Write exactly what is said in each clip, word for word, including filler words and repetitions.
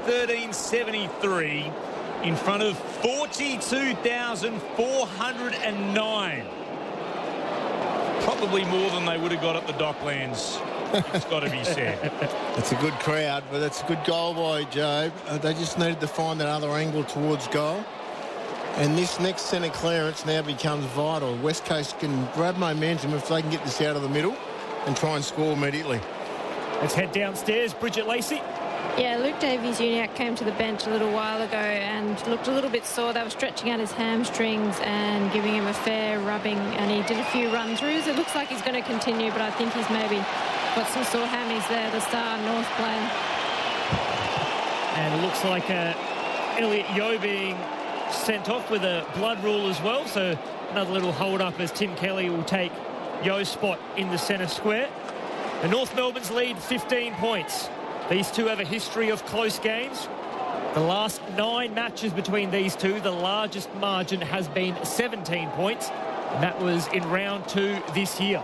thirteen seventy-three in front of forty-two thousand four hundred nine. Probably more than they would have got at the Docklands. It's got to be said. It's a good crowd, but it's a good goal by Jobe. Uh, they just needed to find that other angle towards goal. And this next centre clearance now becomes vital. West Coast can grab momentum if they can get this out of the middle and try and score immediately. Let's head downstairs. Bridget Lacey. Yeah, Luke Davies-Uniacke came to the bench a little while ago and looked a little bit sore. They were stretching out his hamstrings and giving him a fair rubbing, and he did a few run-throughs. It looks like he's going to continue, but I think he's maybe got some sore hammies there, the star North player. And it looks like uh, Elliot Yeo being sent off with a blood rule as well, so another little hold-up as Tim Kelly will take Yeo's spot in the centre square. And North Melbourne's lead fifteen points. These two have a history of close games. The last nine matches between these two, the largest margin has been seventeen points, and that was in round two this year.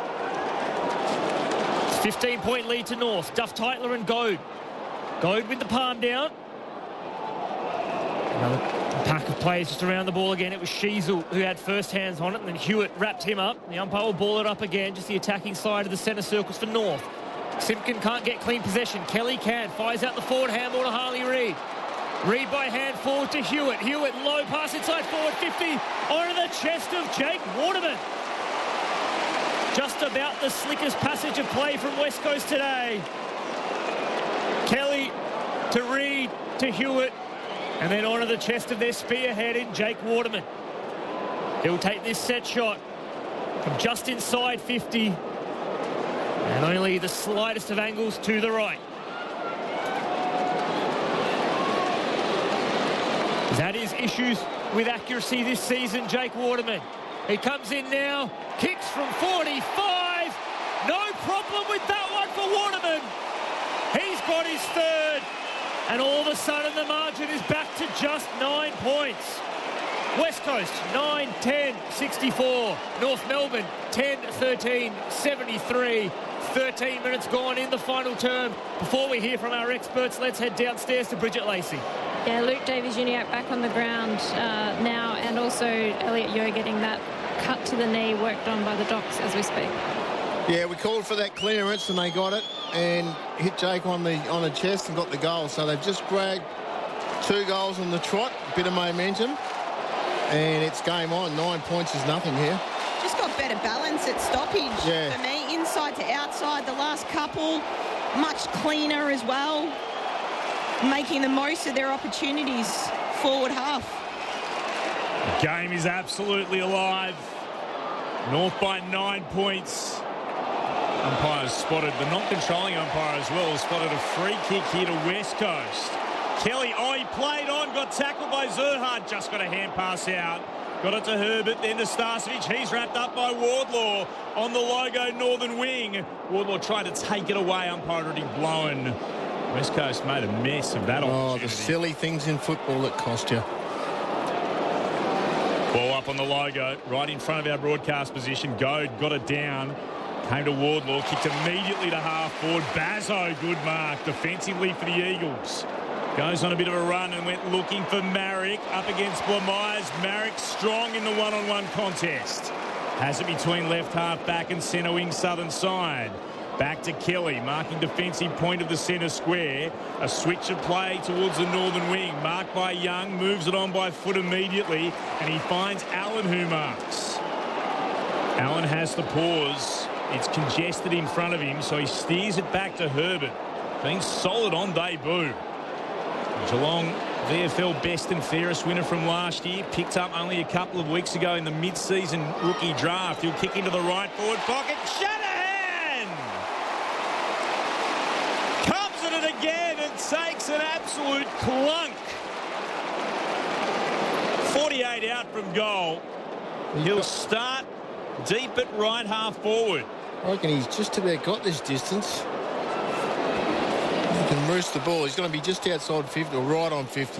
fifteen-point lead to North. Duff Tytler and Goad. Goad with the palm down. Another pack of players just around the ball again. It was Sheasel who had first hands on it, and then Hewitt wrapped him up. The umpire will ball it up again, just the attacking side of the centre circles for North. Simpkin can't get clean possession. Kelly can. Fires out the forward handball to Harley Reid. Reid by hand forward to Hewitt. Hewitt low pass inside forward fifty. Onto the chest of Jake Waterman. Just about the slickest passage of play from West Coast today. Kelly to Reid to Hewitt. And then onto the chest of their spearhead in Jake Waterman. He'll take this set shot from just inside fifty. And only the slightest of angles to the right. He's had his issues with accuracy this season, Jake Waterman. He comes in now, kicks from forty-five. No problem with that one for Waterman. He's got his third. And all of a sudden the margin is back to just nine points. West Coast, nine ten sixty-four. North Melbourne, ten thirteen seventy-three. thirteen minutes gone in the final term. Before we hear from our experts, let's head downstairs to Bridget Lacey. Yeah, Luke Davies-Uniacke back on the ground uh, now, and also Elliot Yeo getting that cut to the knee worked on by the Docks as we speak. Yeah, we called for that clearance and they got it and hit Jake on the on the chest and got the goal. So they've just grabbed two goals on the trot, a bit of momentum, and it's game on. Nine points is nothing here. Just got better balance at stoppage yeah. for me, inside to outside. The last couple, much cleaner as well, making the most of their opportunities forward half. The game is absolutely alive. North by nine points. Umpires spotted, the non-controlling umpire as well, spotted a free kick here to West Coast. Kelly, oh, he played on, got tackled by Zerhard, just got a hand pass out. Got it to Herbert, then to Starcevic. He's wrapped up by Wardlaw on the logo northern wing. Wardlaw tried to take it away, umpire already blown. West Coast made a mess of that opportunity. Oh, the silly things in football that cost you. Ball up on the logo, right in front of our broadcast position. Goad got it down. Came to Wardlaw, kicked immediately to half forward. Bazzo, good mark defensively for the Eagles. Goes on a bit of a run and went looking for Marrick up against Blamires. Marrick strong in the one-on-one contest. Has it between left half back and centre wing southern side. Back to Kelly, marking defensive point of the centre square. A switch of play towards the northern wing. Marked by Young, moves it on by foot immediately, and he finds Allen who marks. Allen has the pause. It's congested in front of him, so he steers it back to Herbert. Being solid on debut. Geelong, V F L best and fairest winner from last year. Picked up only a couple of weeks ago in the mid-season rookie draft. He'll kick into the right forward pocket. Shanahan! Comes at it again and takes an absolute clunk. forty-eight out from goal. He'll start deep at right half forward. I reckon he's just about got this distance. He can roost the ball. He's going to be just outside fifty or right on fifty.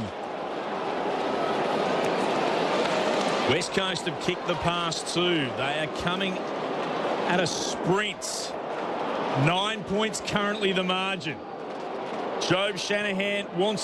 West Coast have kicked the pass too. They are coming at a sprint. Nine points currently the margin. Jobe Shanahan wants